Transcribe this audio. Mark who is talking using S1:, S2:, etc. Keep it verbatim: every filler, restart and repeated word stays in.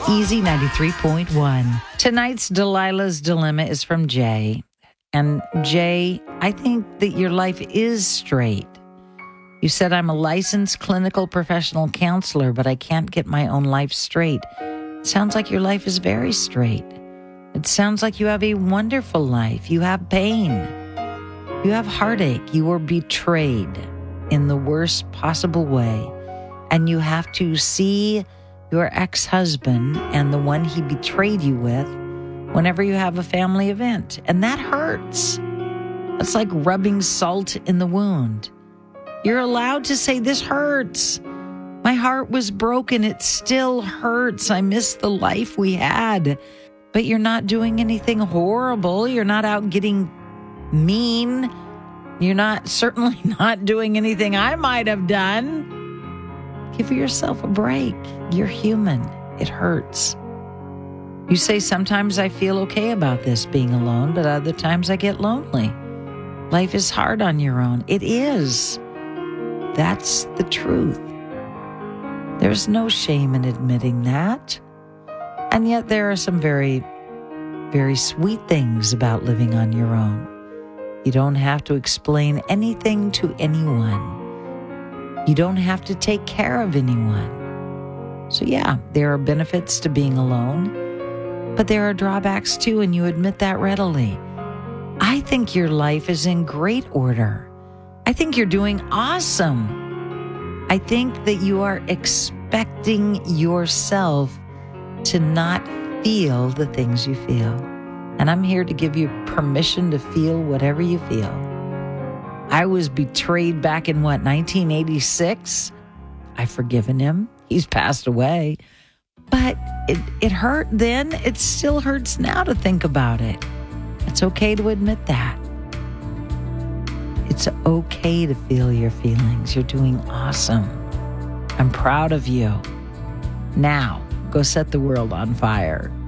S1: Easy ninety-three point one. Tonight's Delilah's Dilemma is from Jay. And Jay, I think that your life is straight. You said, I'm a licensed clinical professional counselor, but I can't get my own life straight. It sounds like your life is very straight. It sounds like you have a wonderful life. You have pain. You have heartache. You were betrayed in the worst possible way. And you have to see your ex-husband and the one he betrayed you with whenever you have a family event. And that hurts. It's like rubbing salt in the wound. You're allowed to say, this hurts. My heart was broken. It still hurts. I miss the life we had. But you're not doing anything horrible. You're not out getting mean. You're not, certainly not doing anything I might have done. Give yourself a break. You're human. It hurts. You say, sometimes I feel okay about this being alone, but other times I get lonely. Life is hard on your own. It is. That's the truth. There's no shame in admitting that. And yet there are some very, very sweet things about living on your own. You don't have to explain anything to anyone. You don't have to take care of anyone. So yeah, there are benefits to being alone, but there are drawbacks too, and you admit that readily. I think your life is in great order. I think you're doing awesome. I think that you are expecting yourself to not feel the things you feel. And I'm here to give you permission to feel whatever you feel. I was betrayed back in, what, nineteen eighty-six? I've forgiven him. He's passed away. But it, it hurt then. It still hurts now to think about it. It's okay to admit that. It's okay to feel your feelings. You're doing awesome. I'm proud of you. Now, go set the world on fire.